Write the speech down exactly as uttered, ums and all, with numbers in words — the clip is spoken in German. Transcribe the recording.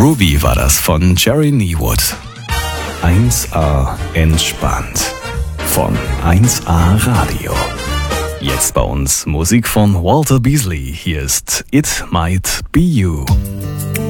Ruby war das von Jerry Niewood. eins A entspannt von eins A Radio. Jetzt bei uns Musik von Walter Beasley. Hier ist It Might Be You.